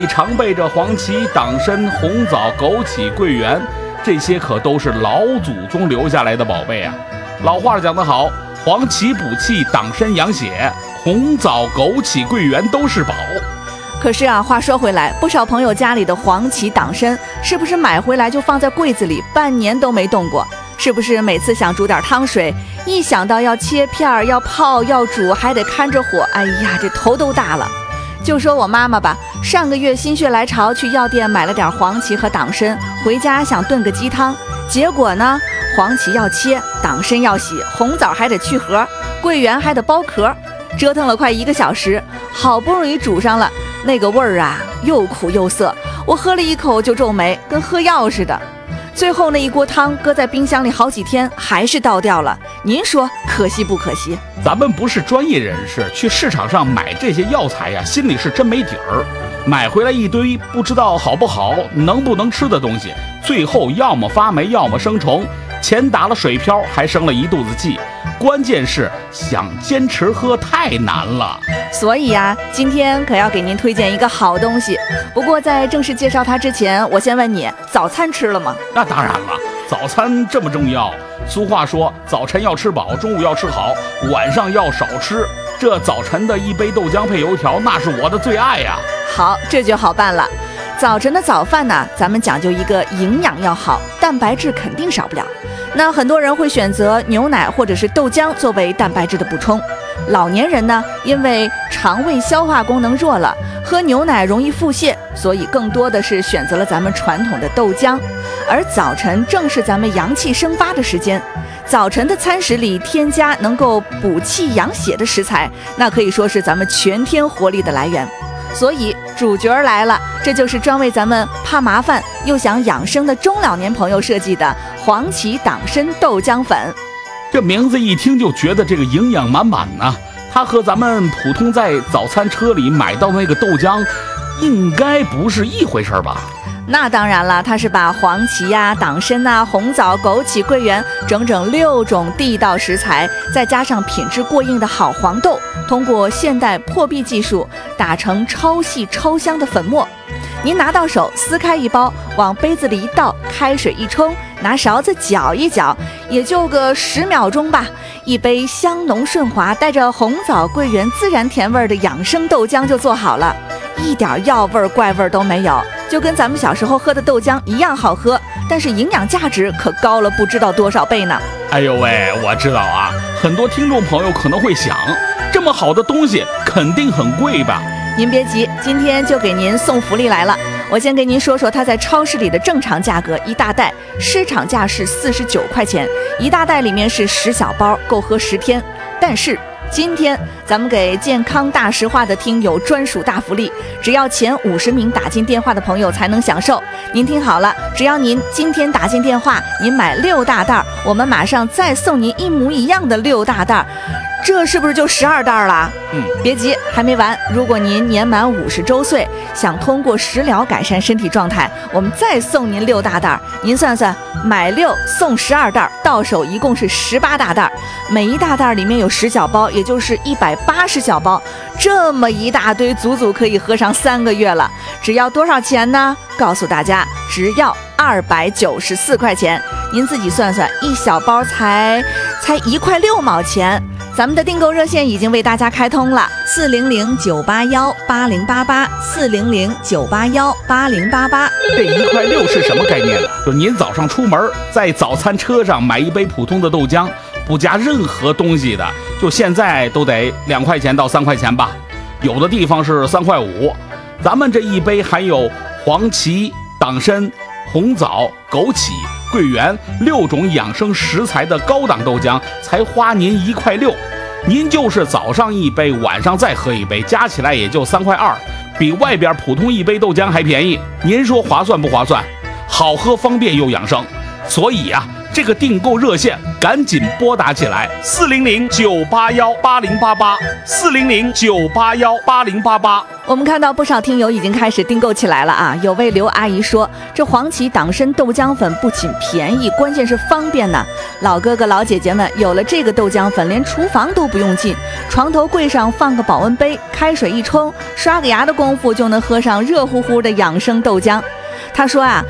常备着黄芪、党参、红枣、枸杞、桂圆，这些可都是老祖宗留下来的宝贝啊。老话讲得好，黄芪补气，党参养血，红枣、枸杞、桂圆都是宝。 可是啊，话说回来，不少朋友家里的黄芪、党参是不是买回来就放在柜子里，半年都没动过？是不是每次想煮点汤水，一想到要切片、要泡、要煮，还得看着火，哎呀，这头都大了。就说我妈妈吧，上个月心血来潮去药店买了点黄芪和党参，回家想炖个鸡汤，结果呢，黄芪要切，党参要洗，红枣还得去核，桂圆还得剥壳，折腾了快1个小时，好不容易煮上了，那个味儿啊，又苦又涩，我喝了一口就皱眉，跟喝药似的。最后那一锅汤搁在冰箱里好几天，还是倒掉了。您说可惜不可惜？ 咱们不是专业人士，去市场上买这些药材呀，心里是真没底儿。买回来一堆不知道好不好、能不能吃的东西，最后要么发霉，要么生虫，钱打了水漂，还生了一肚子气。关键是想坚持喝太难了。 所以啊，今天可要给您推荐一个好东西。不过在正式介绍它之前，我先问你，早餐吃了吗？ 那当然了，早餐这么重要。俗话说，早晨要吃饱，中午要吃好，晚上要少吃。这早晨的一杯豆浆配油条，那是我的最爱呀。 好，这就好办了。早晨的早饭呢，咱们讲究一个营养要好，蛋白质肯定少不了。那很多人会选择牛奶或者是豆浆作为蛋白质的补充。老年人呢，因为肠胃消化功能弱了，喝牛奶容易腹泻，所以更多的是选择了咱们传统的豆浆。而早晨正是咱们阳气生发的时间，早晨的餐食里添加能够补气养血的食材，那可以说是咱们全天活力的来源。所以主角来了，这就是专为咱们怕麻烦又想养生的中老年朋友设计的黄芪党参豆浆粉。 这名字一听就觉得这个营养满满呢。它和咱们普通在早餐车里买到那个豆浆应该不是一回事吧？ 那当然了，它是把黄芪呀、党参啊、红枣、枸杞、桂圆整整6种地道食材，再加上品质过硬的好黄豆，通过现代破壁技术打成超细超香的粉末。您拿到手，撕开一包，往杯子里一倒，开水一冲，拿勺子搅一搅，也就个10秒钟吧，一杯香浓顺滑、带着红枣、桂圆自然甜味的养生豆浆就做好了，一点药味怪味都没有，就跟咱们小时候喝的豆浆一样好喝，但是营养价值可高了不知道多少倍呢。 哎呦喂，我知道啊，很多听众朋友可能会想，这么好的东西肯定很贵吧？ 您别急，今天就给您送福利来了。我先给您说说它在超市里的正常价格，一大袋市场价是49块钱，一大袋里面是10小包，够喝10天。但是今天咱们给健康大实话的听友专属大福利，只要前50名打进电话的朋友才能享受。您听好了，只要您今天打进电话，您买6大袋，我们马上再送您一模一样的6大袋，这是不是就12袋了？别急，还没完。如果您年满50周岁，想通过食疗改善身体状态，我们再送您6大袋。您算算，买6送12袋，到手一共是18大袋，每一大袋里面有10小包，也就是180小包，这么一大堆，足足可以喝上3个月了。只要多少钱呢？告诉大家，只要294块钱。您自己算算，一小包才1块6毛钱。咱们的订购热线已经为大家开通了，400-981-8088，400-981-8088。 这1块6是什么概念呢？就您早上出门，在早餐车上买一杯普通的豆浆，不加任何东西的，就现在都得2块钱到3块钱吧，有的地方是3块5。咱们这一杯含有黄芪、党参、红枣、枸杞、桂圆6种养生食材的高档豆浆，才花您1块6。您就是早上一杯，晚上再喝一杯，加起来也就3块2，比外边普通一杯豆浆还便宜。您说划算不划算？好喝、方便又养生。所以啊， 这个订购热线赶紧拨打起来，400-981-8088，400-981-8088。 我们看到不少听友已经开始订购起来了啊！有位刘阿姨说，这黄芪党参豆浆粉不仅便宜，关键是方便呢。老哥哥老姐姐们有了这个豆浆粉，连厨房都不用进，床头柜上放个保温杯，开水一冲，刷个牙的功夫就能喝上热乎乎的养生豆浆。他说啊，